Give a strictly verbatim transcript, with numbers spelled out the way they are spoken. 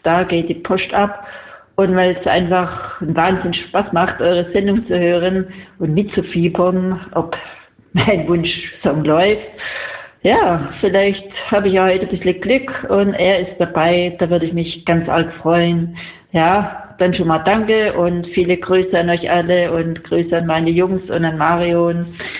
da geht die Post ab. Und weil es einfach einen Wahnsinn Spaß macht, eure Sendung zu hören und mitzufiebern, ob mein Wunschsong läuft. Ja, vielleicht habe ich ja heute ein bisschen Glück und er ist dabei, da würde ich mich ganz arg freuen. Ja, dann schon mal danke und viele Grüße an euch alle und Grüße an meine Jungs und an Marion.